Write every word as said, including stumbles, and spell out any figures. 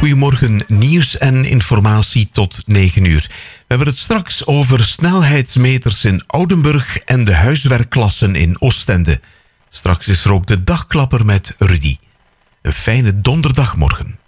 Goedemorgen, nieuws en informatie tot negen uur. We hebben het straks over snelheidsmeters in Oudenburg en de huiswerkklassen in Oostende. Straks is er ook de dagklapper met Rudy. Een fijne donderdagmorgen.